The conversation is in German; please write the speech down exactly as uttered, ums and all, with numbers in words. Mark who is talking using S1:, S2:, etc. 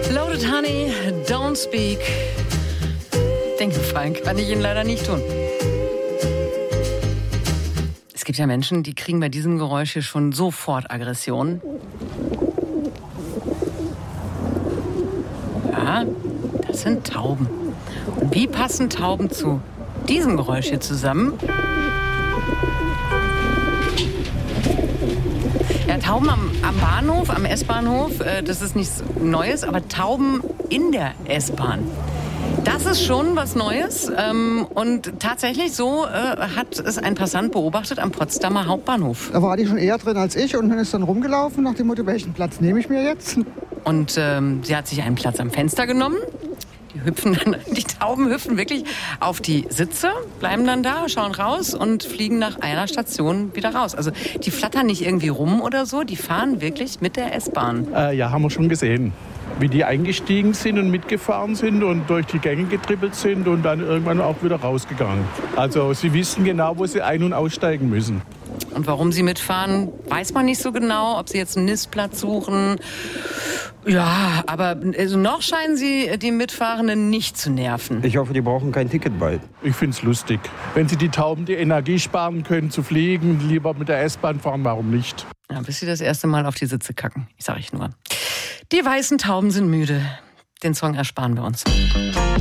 S1: Loaded Honey, Don't Speak. Den Gefallen kann ich Ihnen leider nicht tun. Es gibt ja Menschen, die kriegen bei diesem Geräusch hier schon sofort Aggression. Ja, das sind Tauben. Und wie passen Tauben zu diesem Geräusch hier zusammen? Ja, Tauben am, am Bahnhof, am S-Bahnhof, äh, das ist nichts Neues, aber Tauben in der S-Bahn. Das ist schon was Neues. Ähm, und tatsächlich so äh, hat es ein Passant beobachtet am Potsdamer Hauptbahnhof.
S2: Da war die schon eher drin als ich und ist dann rumgelaufen nach dem Motto, welchen Platz nehme ich mir jetzt?
S1: Und ähm, sie hat sich einen Platz am Fenster genommen. Die hüpfen dann, die Tauben hüpfen wirklich auf die Sitze, bleiben dann da, schauen raus und fliegen nach einer Station wieder raus. Also die flattern nicht irgendwie rum oder so, die fahren wirklich mit der S-Bahn.
S3: Äh, ja, haben wir schon gesehen, wie die eingestiegen sind und mitgefahren sind und durch die Gänge getrippelt sind und dann irgendwann auch wieder rausgegangen. Also sie wissen genau, wo sie ein- und aussteigen müssen.
S1: Und warum sie mitfahren, weiß man nicht so genau, ob sie jetzt einen Nistplatz suchen. Ja, aber also noch scheinen sie die Mitfahrenden nicht zu nerven.
S4: Ich hoffe, die brauchen kein Ticket bald.
S3: Ich find's lustig. Wenn sie die Tauben die Energie sparen können zu fliegen, lieber mit der S-Bahn fahren, warum nicht?
S1: Ja, bis sie das erste Mal auf die Sitze kacken, ich sag ich nur. Die weißen Tauben sind müde. Den Song ersparen wir uns.